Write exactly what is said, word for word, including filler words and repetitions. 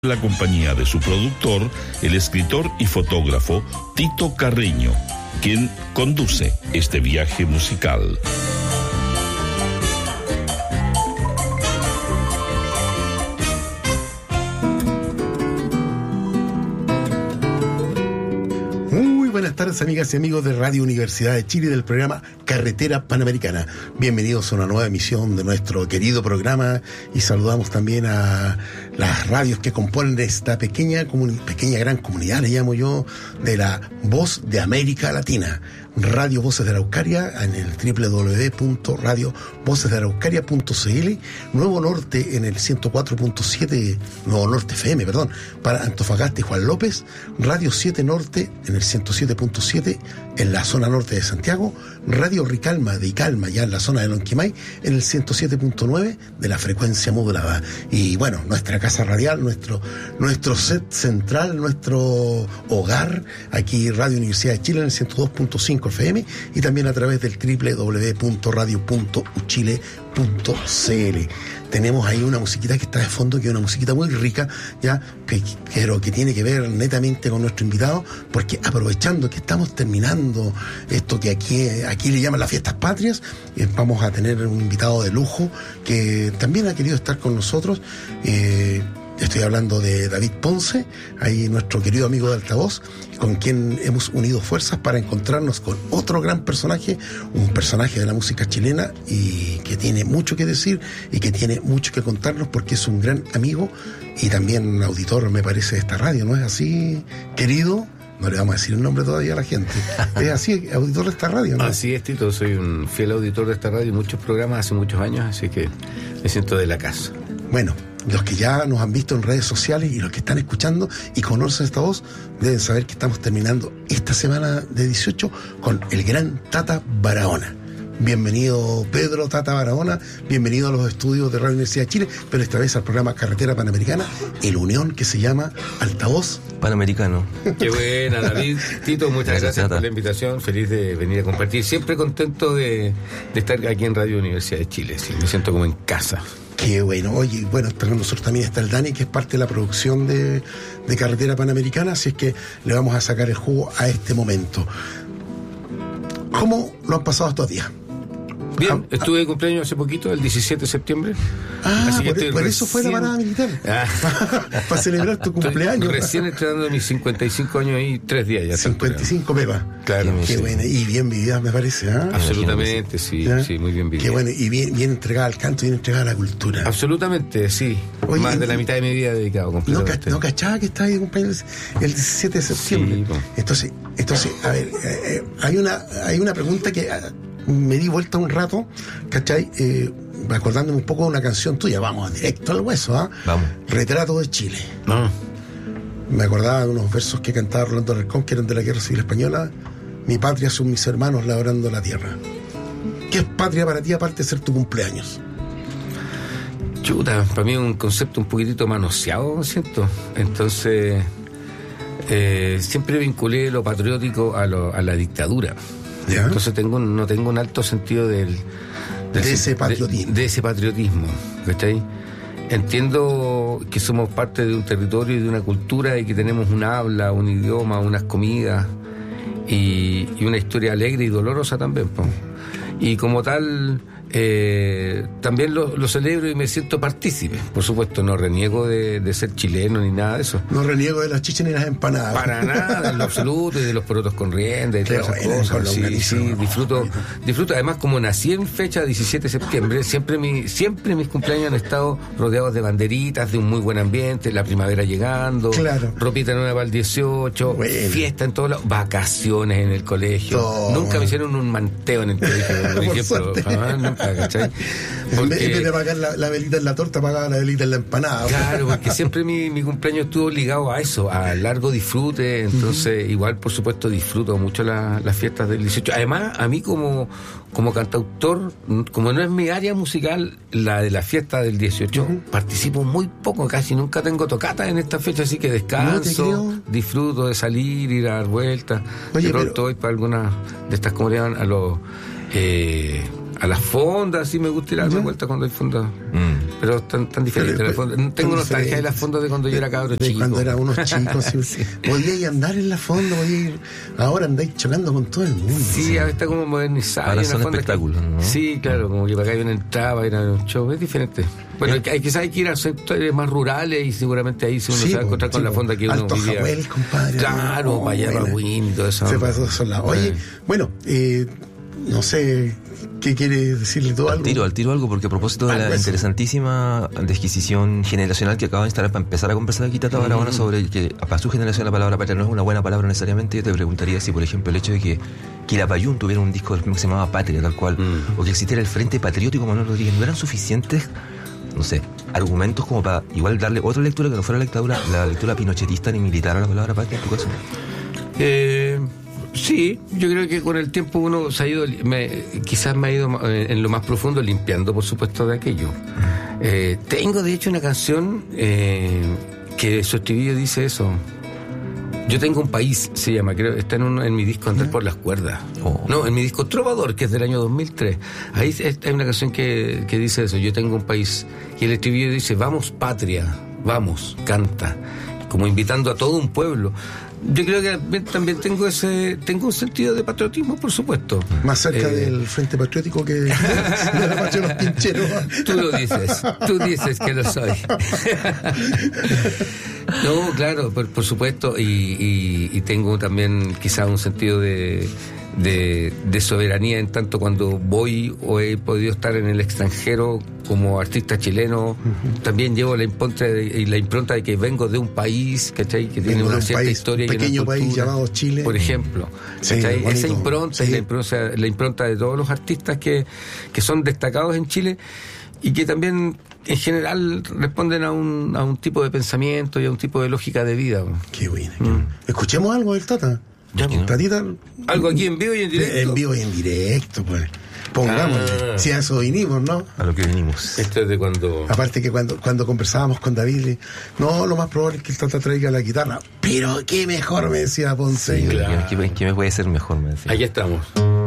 La compañía de su productor, el escritor y fotógrafo Tito Carreño, quien conduce este viaje musical. Buenas tardes, amigas y amigos de Radio Universidad de Chile, del programa Carretera Panamericana. Bienvenidos a una nueva emisión de nuestro querido programa y saludamos también a las radios que componen esta pequeña, comuni- pequeña gran comunidad, le llamo yo, de la Voz de América Latina. Radio Voces de Araucaria en el doble u doble u doble u punto radio voces de araucaria punto c l, Nuevo Norte en el ciento cuatro punto siete, Nuevo Norte F M, perdón, para Antofagasta y Juan López, Radio siete Norte en el ciento siete punto siete en la zona norte de Santiago, Radio Ricalma de Icalma ya en la zona de Lonquimay en el ciento siete punto nueve de la frecuencia modulada. Y bueno, nuestra casa radial, nuestro, nuestro set central, nuestro hogar, aquí Radio Universidad de Chile en el ciento dos punto cinco F M y también a través del doble u doble u doble u punto radio punto u chile punto c l. Tenemos ahí una musiquita que está de fondo, que es una musiquita muy rica, ya, que, pero que tiene que ver netamente con nuestro invitado, porque aprovechando que estamos terminando esto que aquí, aquí le llaman las fiestas patrias, eh, vamos a tener un invitado de lujo que también ha querido estar con nosotros. eh, Estoy hablando de David Ponce, ahí nuestro querido amigo de Altavoz, con quien hemos unido fuerzas para encontrarnos con otro gran personaje, un personaje de la música chilena y que tiene mucho que decir y que tiene mucho que contarnos porque es un gran amigo y también auditor, me parece, de esta radio, ¿no es así, querido? No le vamos a decir el nombre todavía a la gente. Es así, auditor de esta radio, ¿no? Así es, Tito, soy un fiel auditor de esta radio, muchos programas hace muchos años, así que me siento de la casa. Bueno, los que ya nos han visto en redes sociales y los que están escuchando y conocen esta voz deben saber que estamos terminando esta semana de dieciocho con el gran Tata Barahona. Bienvenido Pedro Tata Barahona, bienvenido a los estudios de Radio Universidad de Chile, pero esta vez al programa Carretera Panamericana, el unión que se llama Altavoz Panamericano. Qué buena, David. Tito, muchas gracias, gracias por la invitación, feliz de venir a compartir, siempre contento de, de estar aquí en Radio Universidad de Chile, sí, me siento como en casa. Qué bueno. Oye, bueno, con nosotros también está el Dani, que es parte de la producción de, de Carretera Panamericana, así es que le vamos a sacar el jugo a este momento. ¿Cómo lo han pasado estos días? Bien, estuve de cumpleaños hace poquito, el diecisiete de septiembre. Ah, así por, que por recién... eso fue la parada militar. Ah. Para celebrar tu cumpleaños. Estoy recién estrenando mis cincuenta y cinco años y tres días ya. cincuenta y cinco, Pepa. Claro. Qué sí. buena. Y bien vivida, me parece. ¿eh? Absolutamente, sí, ¿ya? Sí, muy bien vivida. Qué bueno. Y bien, bien entregada al canto, bien entregada a la cultura. Absolutamente, sí. Oye, más de la mitad de mi vida dedicado completamente. No, no cachaba que estaba ahí de cumpleaños el diecisiete de septiembre. Sí, no. Entonces, entonces, a ver, eh, hay una, hay una pregunta que me di vuelta un rato, ¿cachai? Eh, acordándome un poco de una canción tuya, vamos, directo al hueso, ¿ah? ¿eh? Vamos. Retrato de Chile. No. Me acordaba de unos versos que cantaba Rolando Alarcón, que eran de la Guerra Civil Española. Mi patria son mis hermanos labrando la tierra. ¿Qué es patria para ti aparte de ser tu cumpleaños? Chuta, para mí es un concepto un poquitito manoseado, siento. Entonces, eh, siempre vinculé lo patriótico a, lo, a la dictadura. ¿Ya? Entonces tengo, no tengo un alto sentido del, del de ese patriotismo. De, de ese patriotismo, ¿cachai? Entiendo que somos parte de un territorio y de una cultura y que tenemos un habla, un idioma, unas comidas y, y una historia alegre y dolorosa también, pues. Y como tal, eh, también lo, lo celebro y me siento partícipe. Por supuesto, no reniego de, de ser chileno ni nada de eso. No reniego de las chichas ni las empanadas. Para nada, en lo absoluto, y de los porotos con rienda y todas esas cosas. Sí, sí, disfruto, disfruto. Además, como nací en fecha diecisiete de septiembre, siempre, mi, siempre mis cumpleaños han estado rodeados de banderitas, de un muy buen ambiente, la primavera llegando, claro. Ropita nueva para el dieciocho, bueno. Fiesta en todos lados, vacaciones en el colegio. Todo. Nunca me hicieron un manteo en el colegio. Por ejemplo, ah, nunca, ¿cachai? Porque, en vez de apagar la, la velita en la torta, apagaba la velita en la empanada. Claro, porque siempre mi, mi cumpleaños estuvo ligado a eso, a largo disfrute. Entonces, uh-huh. igual, por supuesto, disfruto mucho la, las fiestas del dieciocho. Además, a mí como, como cantautor, como no es mi área musical, la de la fiesta del dieciocho, uh-huh. participo muy poco, casi nunca tengo tocata en esta fecha, así que descanso, no disfruto de salir, ir a dar vueltas. Oye, de pronto pero... voy para alguna de estas, como le llaman, a los... Eh, a las fondas, sí me gusta ir a dar vueltas cuando hay fondas. Mm. pero tan, tan diferente. Pero, la fonda, tengo tan nostalgia diferente. de las fondas de cuando yo era cabro de chico. Cuando era unos chicos, sí. Sí. Podía ir a andar en la fonda, podía ir. Ahora andáis chocando con todo el mundo. Sí, sí. ahora está como modernizado. Ahora hay una son fonda espectáculos, que- ¿no? Sí, claro, como que para acá hay una entrada, para ir a un show, es diferente. Bueno, hay, quizás hay que ir a sectores más rurales y seguramente ahí sí uno Sí, se va a encontrar po, con sí, la po. fonda que uno Alto vivía. Jahuel, compadre. Claro, No, para allá, para buena. Win y todo eso. Se pasó esos lados. Oye, Eh. bueno, eh, no sé, ¿qué quiere decirle tú Al algo? tiro, al tiro algo, porque a propósito de Algo la eso. interesantísima disquisición generacional que acaba de instalar para empezar a conversar aquí, Tata Barahona, sobre que para su generación la palabra patria no es una buena palabra necesariamente, yo te preguntaría si, por ejemplo, el hecho de que Quilapayún tuviera un disco que se llamaba Patria, tal cual, Mm. o que existiera el Frente Patriótico Manuel Rodríguez, ¿no eran suficientes, no sé, argumentos como para igual darle otra lectura que no fuera la lectura, la lectura pinochetista ni militar a la palabra patria, en tu caso? Eh, sí, yo creo que con el tiempo uno se ha ido, me, quizás me ha ido eh, en lo más profundo limpiando, por supuesto, de aquello. Eh, tengo, de hecho, una canción eh, que su estribillo dice eso. Yo tengo un país, se llama, creo, está en, un, en mi disco Andar por las cuerdas. Oh. No, en mi disco Trovador, que es del año dos mil tres. Ahí hay una canción que, que dice eso, yo tengo un país. Y el estribillo dice, vamos patria, vamos, canta. Como invitando a todo un pueblo. Yo creo que también, también tengo ese tengo un sentido de patriotismo, por supuesto. Más cerca Eh, del Frente Patriótico que de la marcha de los pincheros. Tú lo dices, tú dices que lo soy. No, claro, por, por supuesto, y, y, y tengo también quizás un sentido de, de, de soberanía en tanto cuando voy o he podido estar en el extranjero como artista chileno, uh-huh. También llevo la impronta, de, la impronta de que vengo de un país, ¿cachai? Que tiene Vengo una de un cierta país, historia un y una pequeño país cultura, llamado Chile. por ejemplo. Sí, ¿cachai? bonito. Esa impronta Sí. es la impronta, la impronta de todos los artistas que, que son destacados en Chile y que también en general responden a un, a un tipo de pensamiento y a un tipo de lógica de vida. Qué bueno. Qué bueno. Escuchemos algo del Tata. Ya, pues. Tatita. Algo aquí en vivo y en directo. En vivo y en directo, pues. Pongámosle. Ah. Si a eso vinimos, ¿no? A lo que venimos. Esto es de cuando... Aparte que cuando, cuando conversábamos con David, le- no, lo más probable es que el Tata traiga la guitarra. Pero qué mejor, me decía Ponce. Sí, claro. ¿qué, qué- qué me puede ser mejor? Me decía. Aquí estamos.